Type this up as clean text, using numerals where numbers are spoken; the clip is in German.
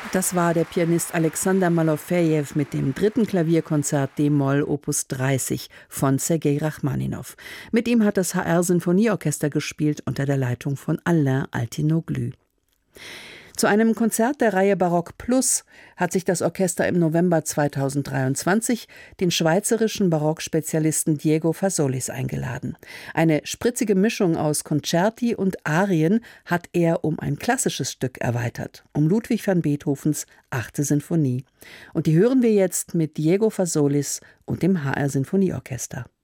Das war der Pianist Alexander Malofejew mit dem 3. Klavierkonzert d-Moll Opus 30 von Sergei Rachmaninow. Mit ihm hat das HR-Sinfonieorchester gespielt unter der Leitung von Alain Altinoglu. Zu einem Konzert der Reihe Barock Plus hat sich das Orchester im November 2023 den schweizerischen Barockspezialisten Diego Fasolis eingeladen. Eine spritzige Mischung aus Concerti und Arien hat er um ein klassisches Stück erweitert, um Ludwig van Beethovens 8. Sinfonie. Und die hören wir jetzt mit Diego Fasolis und dem HR Sinfonieorchester.